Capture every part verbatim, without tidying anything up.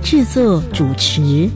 制作主持。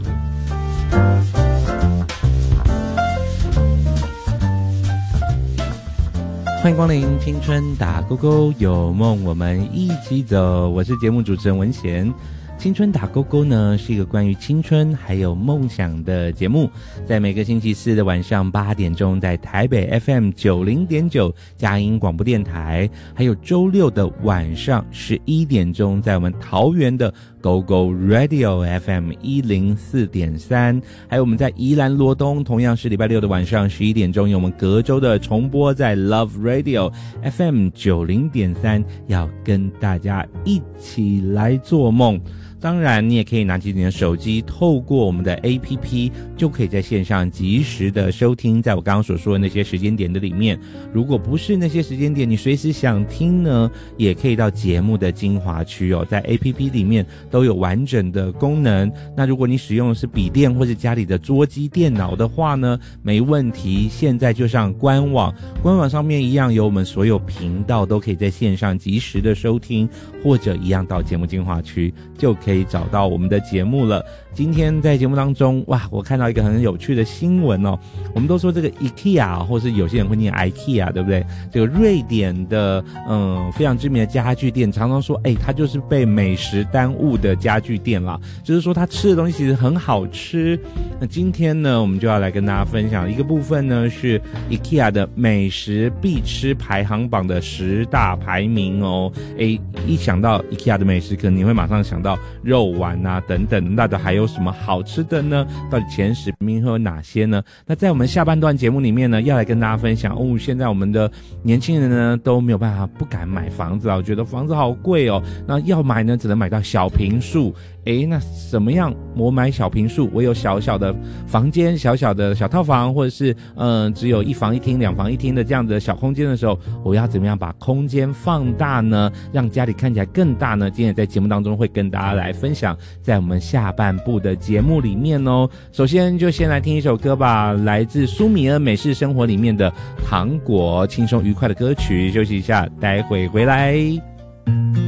欢迎光临青春打勾勾，有梦我们一起走，我是节目主持人文贤。青春打勾勾呢是一个关于青春还有梦想的节目，在每个星期四的晚上八点钟在台北 F M 九零点九佳音广播电台，还有周六的晚上十一点钟在我们桃园的 Go Go Radio F M 一零四点三，还有我们在宜兰罗东同样是礼拜六的晚上十一点钟有我们隔周的重播在 Love Radio F M 九零点三，要跟大家一起来做梦。当然你也可以拿起你的手机，透过我们的 A P P 就可以在线上及时的收听在我刚刚所说的那些时间点的里面。如果不是那些时间点你随时想听呢，也可以到节目的精华区哦，在 A P P 里面都有完整的功能。那如果你使用的是笔电或是家里的桌机电脑的话呢，没问题，现在就上官网，官网上面一样有我们所有频道都可以在线上及时的收听，或者一样到节目精华区就可以可以找到我们的节目了。今天在节目当中，哇，我看到一个很有趣的新闻哦。我们都说这个 IKEA， 或是有些人会念 IKEA， 对不对？这个瑞典的嗯非常知名的家具店，常常说，哎，它就是被美食耽误的家具店啦。就是说，它吃的东西其实很好吃。那今天呢，我们就要来跟大家分享一个部分呢，是 IKEA 的美食必吃排行榜的十大排名哦。哎，一想到 IKEA 的美食，可能你会马上想到肉丸啊等等，那还有什么好吃的呢？到底前十名会有哪些呢？那在我们下半段节目里面呢，要来跟大家分享哦，现在我们的年轻人呢都没有办法，不敢买房子啊，我觉得房子好贵哦，那要买呢只能买到小坪数。诶，那怎么样我买小坪数，我有小小的房间，小小的小套房，或者是嗯、呃、只有一房一厅两房一厅的这样的小空间的时候，我要怎么样把空间放大呢，让家里看起来更大呢？今天在节目当中会跟大家来分享，在我们下半部的节目里面哦。首先就先来听一首歌吧，来自苏米尔美式生活里面的糖果，轻松愉快的歌曲。休息一下，待会回来。